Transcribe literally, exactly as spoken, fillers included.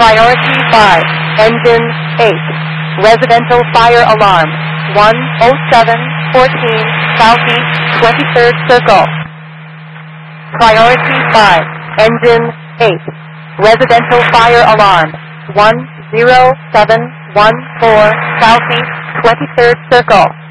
Priority five, engine eight. Residential fire alarm, one oh seven fourteen Southeast twenty-third Circle. Priority five, engine eight. Residential fire alarm, one oh seven one four Southeast twenty-third Circle.